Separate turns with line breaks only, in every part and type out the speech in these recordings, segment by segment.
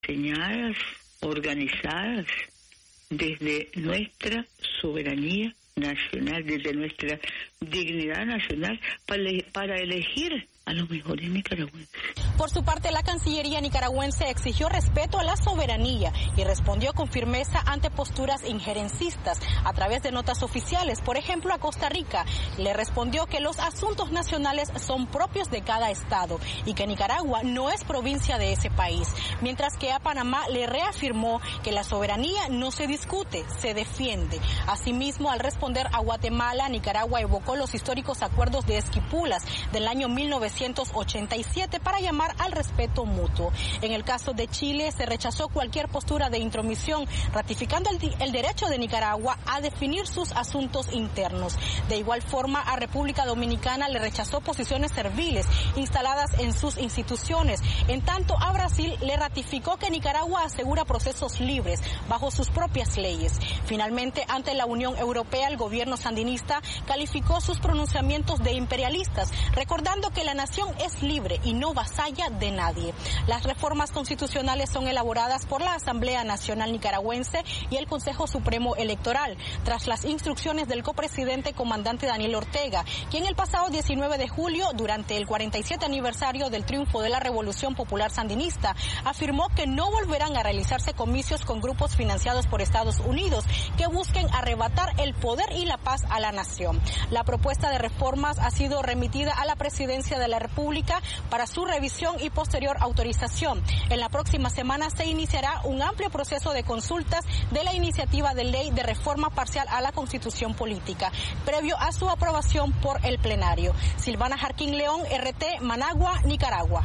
diseñadas, organizadas desde nuestra soberanía nacional, desde nuestra dignidad nacional, para elegir a los mejores nicaragüenses.
Por su parte, la Cancillería nicaragüense exigió respeto a la soberanía y respondió con firmeza ante posturas injerencistas a través de notas oficiales. Por ejemplo, a Costa Rica le respondió que los asuntos nacionales son propios de cada estado y que Nicaragua no es provincia de ese país, mientras que a Panamá le reafirmó que la soberanía no se discute, se defiende. Asimismo, al responder a Guatemala, Nicaragua evocó los históricos acuerdos de Esquipulas del año 1987 para llamar al respeto mutuo. En el caso de Chile, se rechazó cualquier postura de intromisión, ratificando el derecho de Nicaragua a definir sus asuntos internos. De igual forma, a República Dominicana le rechazó posiciones serviles instaladas en sus instituciones. En tanto, a Brasil le ratificó que Nicaragua asegura procesos libres bajo sus propias leyes. Finalmente, ante la Unión Europea, el gobierno sandinista calificó sus pronunciamientos de imperialistas, recordando que la nación es libre y no vasalla de nadie. Las reformas constitucionales son elaboradas por la Asamblea Nacional Nicaragüense y el Consejo Supremo Electoral, tras las instrucciones del copresidente comandante Daniel Ortega, quien el pasado 19 de julio, durante el 47 aniversario del triunfo de la Revolución Popular Sandinista, afirmó que no volverán a realizarse comicios con grupos financiados por Estados Unidos que busquen arrebatar el poder y la paz a la nación. La propuesta de reformas ha sido remitida a la Presidencia de la República para su revisión y posterior autorización. En la próxima semana se iniciará un amplio proceso de consultas de la iniciativa de ley de reforma parcial a la Constitución Política, previo a su aprobación por el plenario. Silvana Jarquín León, RT, Managua, Nicaragua.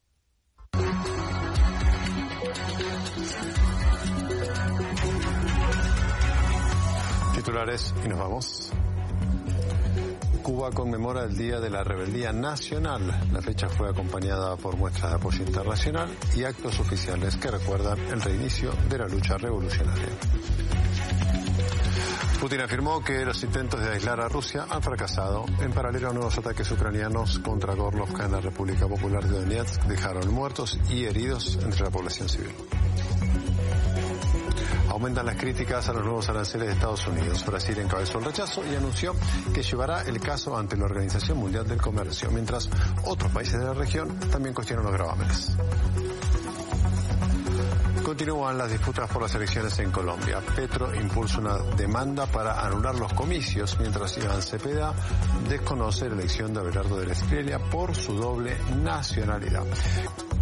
Titulares y nos vamos. Cuba conmemora el Día de la Rebeldía Nacional. La fecha fue acompañada por muestras de apoyo internacional y actos oficiales que recuerdan el reinicio de la lucha revolucionaria. Putin afirmó que los intentos de aislar a Rusia han fracasado. En paralelo a nuevos ataques ucranianos contra Gorlovka en la República Popular de Donetsk dejaron muertos y heridos entre la población civil. Aumentan las críticas a los nuevos aranceles de Estados Unidos. Brasil encabezó el rechazo y anunció que llevará el caso ante la Organización Mundial del Comercio, mientras otros países de la región también cuestionan los gravámenes. Continúan las disputas por las elecciones en Colombia. Petro impulsa una demanda para anular los comicios, mientras Iván Cepeda desconoce la elección de Abelardo de la Espriella por su doble nacionalidad.